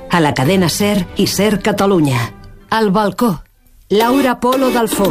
a la cadena SER i SER Catalunya. Al balcó, Laura Polo Dalfó.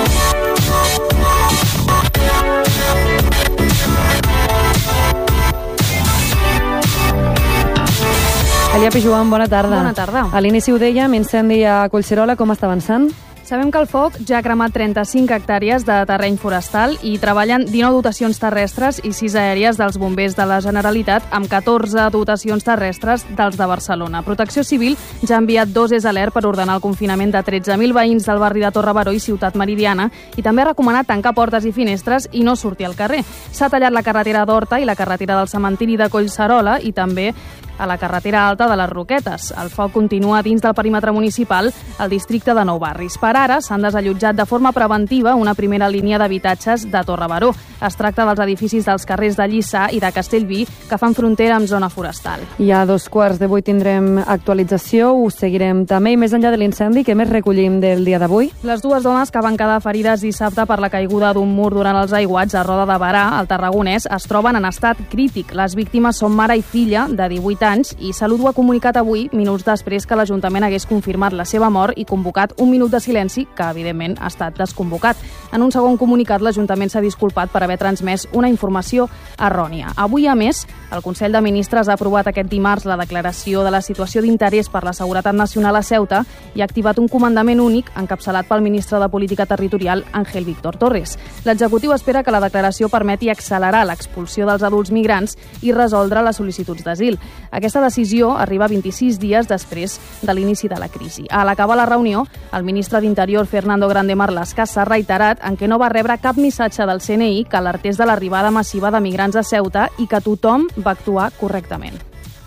Eliapi Joan, bona tarda. Bona tarda. A l'inici ho dèiem, incendi a Collserola, com està avançant? Sabem que el foc ja ha cremat 35 hectàrees de terreny forestal i treballen 19 dotacions terrestres i 6 aèries dels bombers de la Generalitat amb 14 dotacions terrestres dels de Barcelona. Protecció Civil ja ha enviat 2 alert per ordenar el confinament de 13.000 veïns del barri de Torre Baró i Ciutat Meridiana i també ha recomanat tancar portes i finestres i no sortir al carrer. S'ha tallat la carretera d'Horta i la carretera del cementiri de Collserola i també a la carretera alta de les Roquetes. El foc continua dins del perímetre municipal al districte de Nou Barris. Per ara s'han desallotjat de forma preventiva una primera línia d'habitatges de Torre Baró. Es tracta dels edificis dels carrers de Lliçà i de Castellví que fan frontera amb zona forestal. I a 2:15 tindrem actualització, ho seguirem també. I més enllà de l'incendi, què més recollim del dia d'avui? Les 2 dones que van quedar ferides dissabte per la caiguda d'un mur durant els aiguats a Roda de Berà, al Tarragonès, es troben en estat crític. Les víctimes són mare i filla de 18 anys i Salut ho ha comunicat avui, minuts després que l'Ajuntament hagués confirmat la seva mort i convocat un minut de silenci, que evidentment ha estat desconvocat. En un segon comunicat, l'Ajuntament s'ha disculpat per haver transmès una informació errònia. Avui, a més, el Consell de Ministres ha aprovat aquest dimarts la declaració de la situació d'interès per la seguretat nacional a Ceuta i ha activat un comandament únic encapçalat pel ministre de Política Territorial, Ángel Víctor Torres. L'executiu espera que la declaració permeti accelerar l'expulsió dels adults migrants i resoldre les sol·licituds d'asil. Aquesta decisió arriba 26 dies després de l'inici de la crisi. A l'acabar la reunió, el ministre d'Interior, Fernando Grande Marlaska, s'ha reiterat en què no va rebre cap missatge del CNI que alertés de l'arribada massiva de migrants a Ceuta i que tothom va actuar correctament.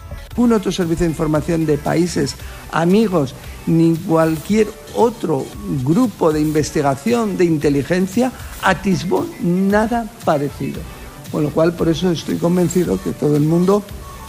Un otro servicio de información de países amigos ni cualquier otro grupo de investigación de inteligencia atisbó nada parecido. Con lo cual, por eso estoy convencido que todo el mundo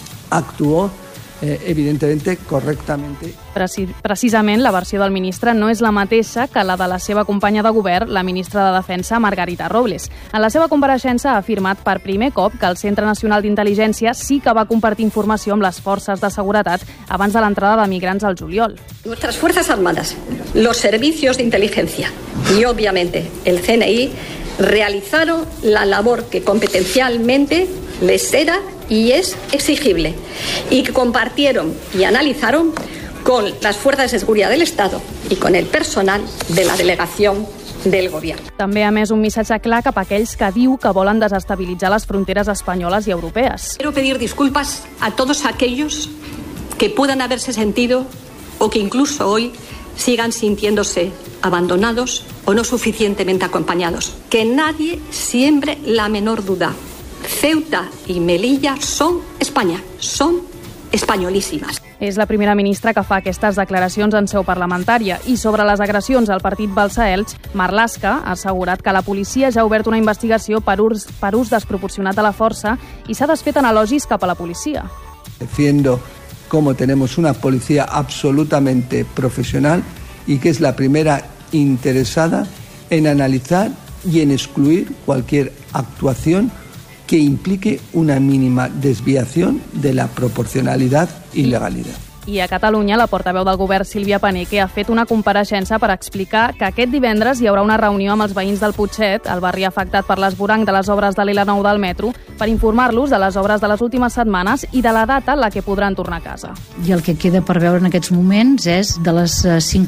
actuó evidentemente correctament. Precisament, la versió del ministre no és la mateixa que la de la seva companya de govern, la ministra de Defensa, Margarita Robles. En la seva compareixença ha afirmat per primer cop que el Centre Nacional d'Intel·ligència sí que va compartir informació amb les forces de seguretat abans de l'entrada de migrants al juliol. Nuestras Fuerzas Armadas, los servicios de inteligencia y obviamente el CNI realizaron la labor que competencialmente les era y es exigible, y que compartieron y analizaron con las fuerzas de seguridad del Estado y con el personal de la delegación del Gobierno. També ha emès un missatge clar cap a aquells que diu que volen desestabilitzar les fronteres espanyoles i europees. Quiero pedir disculpas a todos aquellos que puedan haberse sentido o que incluso hoy sigan sintiéndose abandonados o no suficientemente acompañados. Que nadie siembre la menor duda. Ceuta y Melilla son España, son espanyolíssimes. És la primera ministra que fa aquestes declaracions en seu parlamentària i sobre les agressions al partit Balsa-Elx, Marlaska ha assegurat que la policia ja ha obert una investigació per ús desproporcionat de la força i s'ha desfet en elogis cap a la policia. Defiendo cómo tenemos una policía absolutamente profesional y que es la primera interesada en analizar y en excluir cualquier actuación que implique una mínima desviación de la proporcionalidad y legalidad. I a Catalunya, la portaveu del govern, Sílvia Paneque, ha fet una compareixença per explicar que aquest divendres hi haurà una reunió amb els veïns del Putxet, el barri afectat per l'esvoranc de les obres de l'L9 del metro, per informar-los de les obres de les últimes setmanes i de la data en la que podran tornar a casa. I el que queda per veure en aquests moments és de les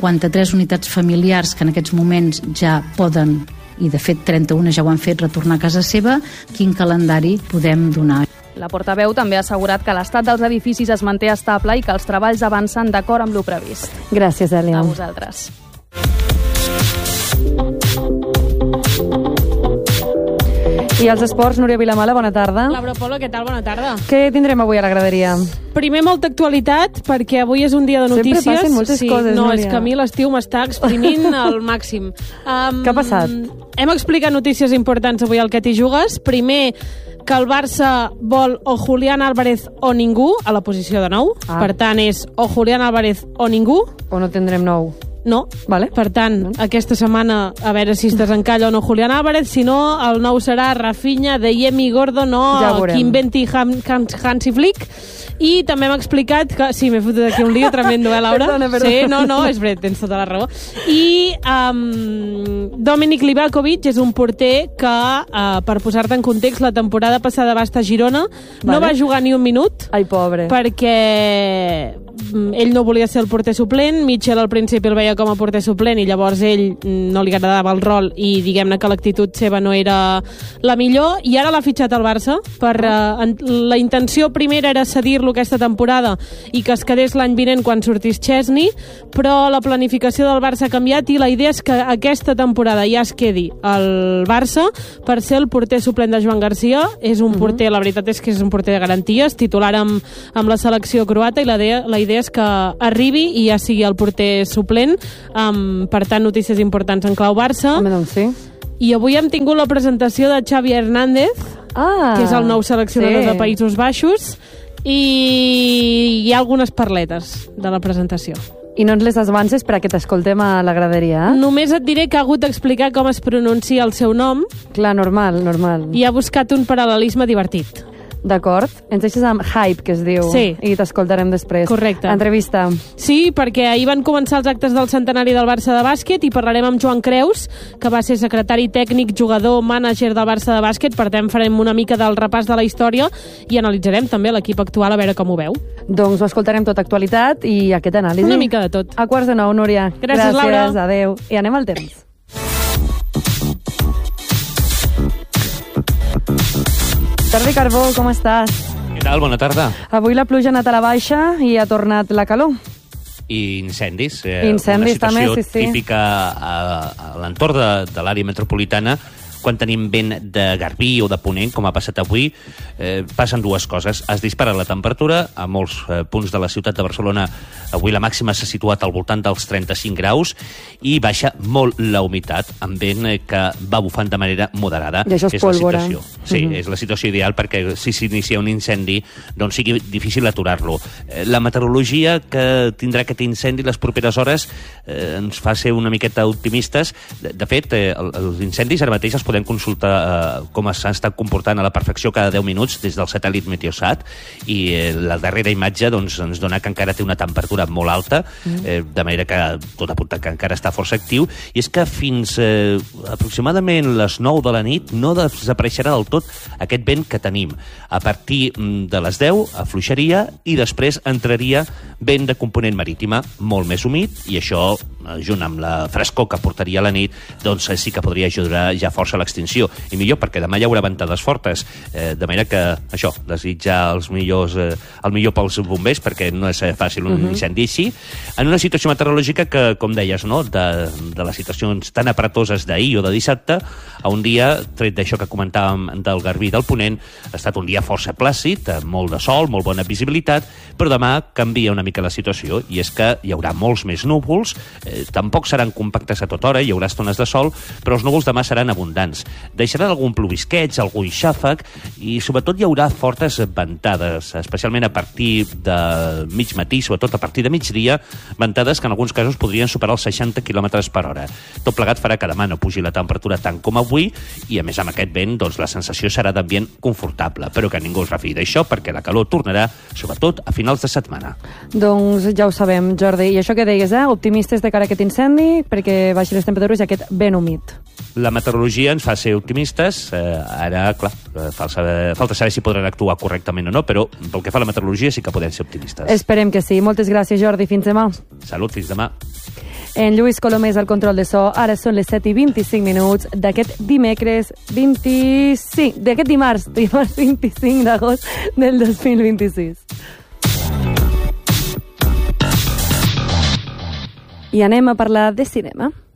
53 unitats familiars que en aquests moments ja poden, i de fet 31 ja ho han fet, retornar a casa seva, quin calendari podem donar. La portaveu també ha assegurat que l'estat dels edificis es manté estable i que els treballs avancen d'acord amb lo previst. Gràcies, Èlia. A vosaltres. I els esports, Núria Vilamala, bona tarda. Laura Polo, què tal? Bona tarda. Què tindrem avui a la graderia? Primer, molta actualitat, perquè avui és un dia de notícies. Sempre passen moltes coses, no, Núria. És que a mi l'estiu m'està exprimint al màxim. Què ha passat? Hem explicat notícies importants avui al Que t'hi jugues. Primer, que el Barça vol o Julián Álvarez o ningú a la posició de 9. Per tant, és o Julián Álvarez o ningú. O no tindrem 9? No. Vale. Per tant, aquesta setmana a veure si es desencalla o no Julián Álvarez, si no, el nou serà Rafinha, Deyemi, Gordon o Ja veurem. Kimpembe, Hansi Flick. I també hem explicat que... Sí, m'he fotut aquí un lío tremendo, Laura? Perdona. Sí, no, és veritat, tens tota la raó. I Dominic Livakovic és un porter que, per posar-te en context, la temporada passada va estar a Girona, no va jugar ni un minut. Ai, pobre. Perquè ell no volia ser el porter suplent, Mitchell al principi el veia com a porter suplent i llavors ell no li agradava el rol i diguem-ne que l'actitud seva no era la millor, i ara l'ha fitxat al Barça. La intenció primera era cedir-lo aquesta temporada i que es quedés l'any vinent quan sortís Chesney, però la planificació del Barça ha canviat i la idea és que aquesta temporada ja es quedi al Barça per ser el porter suplent de Joan Garcia. És un porter, la veritat és que és un porter de garanties, titular amb la selecció croata, i la idea és que arribi i ja sigui el porter suplent. Per tant, notícies importants en clau Barça. Doncs sí. I avui hem tingut la presentació de Xavi Hernández, que és el nou seleccionador de Països Baixos, i hi ha algunes parletes de la presentació. I no ens les avances per a que t'escoltem a la graderia, eh? Només et diré que ha hagut d'explicar com es pronuncia el seu nom. Clar, normal. I ha buscat un paral·lelisme divertit. D'acord. Ens deixes amb Hype, que es diu. Sí. I t'escoltarem després. Correcte. Entrevista. Sí, perquè ahir van començar els actes del centenari del Barça de bàsquet i parlarem amb Joan Creus, que va ser secretari tècnic, jugador, mànager del Barça de bàsquet. Per tant, farem una mica del repàs de la història i analitzarem també l'equip actual, a veure com ho veu. Doncs ho escoltarem tot actualitat i aquest anàlisi. Una mica de tot. A 8:45, Núria. Gràcies, Laura. Adéu. I anem al temps. Jordi Carbó, com estàs? Què tal? Bona tarda. Avui la pluja ha anat a la baixa i ha tornat la calor. I incendis. Incendis també, sí. Una situació típica a l'entorn de l'àrea metropolitana. Quan tenim vent de garbí o de ponent, com ha passat avui, passen dues coses. Es dispara la temperatura. A molts punts de la ciutat de Barcelona avui la màxima s'ha situat al voltant dels 35 graus i baixa molt la humitat, amb vent que va bufant de manera moderada. I això és pólvora. Sí, és la situació ideal perquè si s'inicia un incendi doncs sigui difícil aturar-lo. La meteorologia que tindrà aquest incendi les properes hores ens fa ser una miqueta optimistes. De fet, els incendis ara mateix els podem consultar com s'han estat comportant a la perfecció cada 10 minuts des del satèl·lit Meteosat, i la darrera imatge doncs, ens dona que encara té una temperatura molt alta, de manera que tot apunta que encara està força actiu, i és que fins aproximadament les 9 de la nit no desapareixerà del tot aquest vent que tenim. A partir de les 10 afluixaria i després entraria vent de component marítima molt més humit, i això, junt amb la frescor que portaria a la nit, doncs sí que podria ajudar ja força a l'extinció. I millor perquè demà hi haurà ventades fortes, de manera que això, desitjar el millor pels bombers, perquè no és fàcil un incendi així, en una situació meteorològica que, com deies, no, de les situacions tan apretoses d'ahir o de dissabte, a un dia, tret d'això que comentàvem del garbí del ponent, ha estat un dia força plàcid, molt de sol, molt bona visibilitat, però demà canvia una mica la situació, i és que hi haurà molts més núvols, tampoc seran compactes a tota hora, hi haurà estones de sol, però els núvols demà seran abundants. Deixaran algun plovisqueig, algun xàfec, i sobretot hi haurà fortes ventades, especialment a partir de mig matí, sobretot a partir de migdia, ventades que en alguns casos podrien superar els 60 km per hora. Tot plegat farà que demà no pugi la temperatura tant com avui, i a més amb aquest vent doncs, la sensació serà d'ambient confortable, però que ningú es refiï d'això perquè la calor tornarà, sobretot a finals de setmana. Doncs ja ho sabem, Jordi. I això que deies, optimistes de cara a aquest incendi, perquè baixi les temperatures i aquest vent humit. La meteorologia ens fa ser optimistes. Ara, clar, falta saber si podran actuar correctament o no, però pel que fa a la meteorologia sí que podem ser optimistes. Esperem que sí. Moltes gràcies, Jordi. Fins demà. Salut, fins demà. En Lluís Colomés al control de so. Ara són les 7:25 d'aquest dimecres 25... d'aquest dimarts 25 d'agost del 2026. I anem a parlar de cinema.